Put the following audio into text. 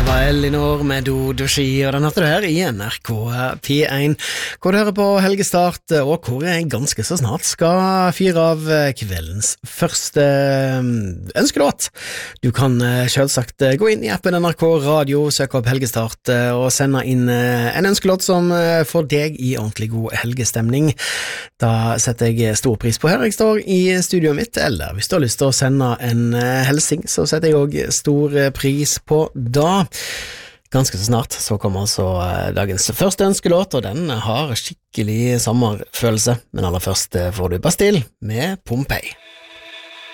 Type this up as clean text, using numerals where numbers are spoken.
var Elinor med Dodoshi, og den hørte du her i NRK P1, hvor du hører på Helgestart, og hvor jeg ganske så snart skal fyre av kveldens første ønskelåt. Du kan selvsagt gå inn i appen NRK Radio, søke opp Helgestart og sende inn en ønskelåt som får deg i ordentlig god helgestemning. Da setter jeg stor pris på her jeg står i studioet mitt, eller hvis du har lyst til å sende en helsing, så setter jeg også stor pris på da. Ganske så snart så kommer altså dagens første ønskelåt, og den har skikkelig sommerfølelse, men aller først får du Bastille med Pompeii.